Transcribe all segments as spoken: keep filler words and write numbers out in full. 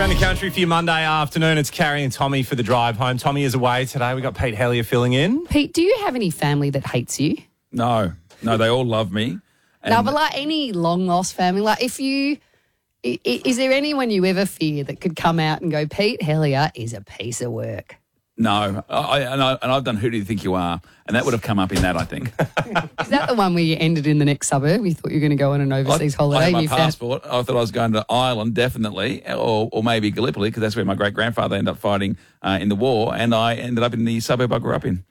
Around the country for your Monday afternoon, it's Carrie and Tommy for the drive home. Tommy is away today. We got Pete Hellier filling in. Pete, do you have any family that hates you? No, no, they all love me. No, but like any long lost family, like if you, i- i- is there anyone you ever fear that could come out and go, Pete Hellier is a piece of work? No, I, and, I, and I've done Who Do You Think You Are? And that would have come up in that, I think. Is that the one where you ended in the next suburb? You thought you were going to go on an overseas I, holiday? I had and my you found- passport. I thought I was going to Ireland, definitely, or, or maybe Gallipoli, because that's where my great-grandfather ended up fighting uh, in the war, and I ended up in the suburb I grew up in.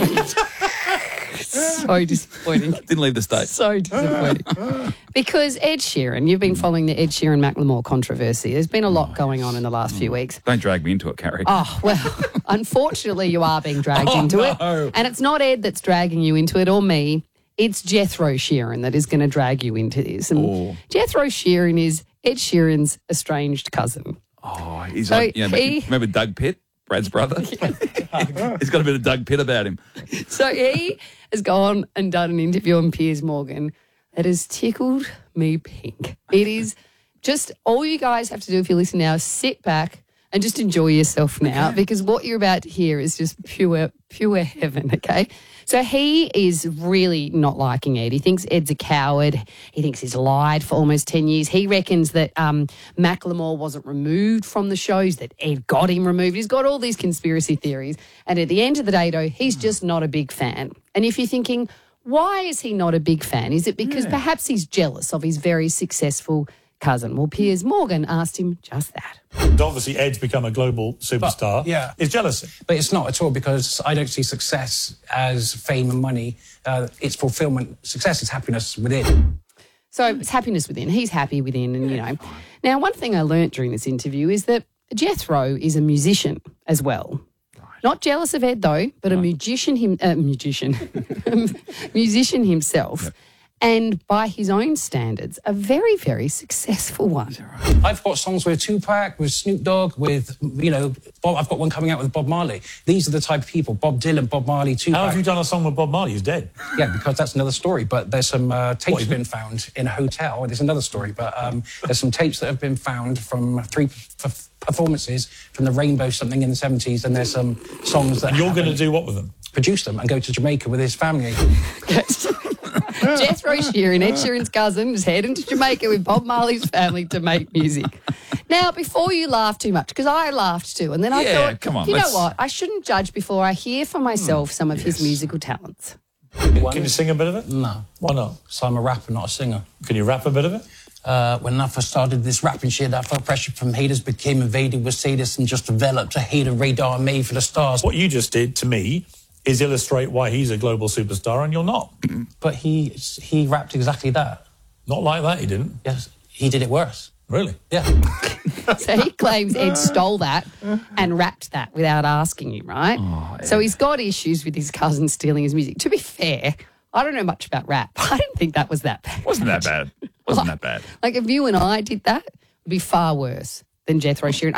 So disappointing. Didn't leave the state. So disappointing. Because Ed Sheeran, you've been following the Ed Sheeran Macklemore controversy. There's been a lot going on in the last few weeks. Don't drag me into it, Carrie. Oh, well, unfortunately you are being dragged Oh, into no. it. And it's not Ed that's dragging you into it or me. It's Jethro Sheeran that is going to drag you into this. And Oh. Jethro Sheeran is Ed Sheeran's estranged cousin. Oh, he's So like, you know, he- remember Doug Pitt, Brad's brother? He's got a bit of Doug Pitt about him. So he has gone and done an interview on Piers Morgan that has tickled me pink. It is just all you guys have to do if you listen now is sit back and just enjoy yourself now because what you're about to hear is just pure, pure heaven, okay? So he is really not liking Ed. He thinks Ed's a coward. He thinks he's lied for almost ten years. He reckons that um, Macklemore wasn't removed from the shows, that Ed got him removed. He's got all these conspiracy theories. And at the end of the day, though, he's just not a big fan. And if you're thinking, why is he not a big fan? Is it because perhaps he's jealous of his very successful cousin? Well, Piers Morgan asked him just that. Obviously, Ed's become a global superstar. But, yeah. It's jealousy. But it's not at all because I don't see success as fame and money. Uh, it's fulfillment. Success is happiness within. So it's happiness within. He's happy within, and you know. Now, one thing I learnt during this interview is that Jethro is a musician as well. Not jealous of Ed though, but a musician, him, uh, musician, musician himself, and by his own standards, a very, very successful one. I've got songs with Tupac, with Snoop Dogg, with, you know, Bob, I've got one coming out with Bob Marley. These are the type of people, Bob Dylan, Bob Marley, Tupac. How have you done a song with Bob Marley? He's dead. Yeah, because that's another story. But there's some uh, tapes been found in a hotel. There's another story. But um, there's some tapes that have been found from three f- performances from the Rainbow something in the seventies. And there's some songs that And you're going to happened. do what with them? Produce them and go to Jamaica with his family. Jethro Sheeran, Ed Sheeran's cousin, is heading to Jamaica with Bob Marley's family to make music. Now, before you laugh too much, because I laughed too, and then I Yeah, thought, come on, you know let's- what, I shouldn't judge before I hear for myself some of his musical talents. Can you sing a bit of it? No. Why not? So I'm a rapper, not a singer. Can you rap a bit of it? Uh, when I first started this rapping shit, I felt pressure from haters, became invaded with sadists and just developed a hater radar made for the stars. What you just did to me is illustrate why he's a global superstar and you're not. But he he rapped exactly that. Not like that, he didn't. Yes, he did it worse. Really? Yeah. So he claims Ed stole that and rapped that without asking him, right? Oh, so he's got issues with his cousin stealing his music. To be fair, I don't know much about rap. I didn't think that was that bad. Wasn't that bad. Wasn't that bad. Like if you and I did that, it would be far worse than Jethro Sheeran.